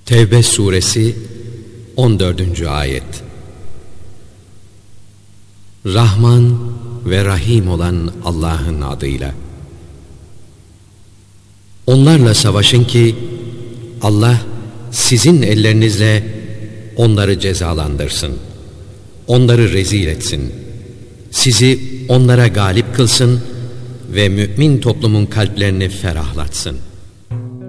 Tevbe suresi 14. ayet. Rahman ve Rahim olan Allah'ın adıyla. Onlarla savaşın ki Allah sizin ellerinizle onları cezalandırsın, onları rezil etsin, sizi onlara galip kılsın ve mümin toplumun kalplerini ferahlatsın.